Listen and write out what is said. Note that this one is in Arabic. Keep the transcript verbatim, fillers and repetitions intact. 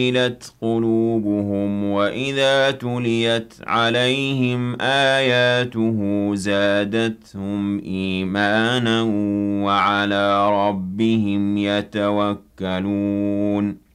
وَجِلَتْ قُلُوبُهُمْ وَإِذَا تُلِيَتْ عَلَيْهِمْ آيَاتُهُ زَادَتْهُمْ إِيمَانًا وَعَلَىٰ رَبِّهِمْ يَتَوَكَّلُونَ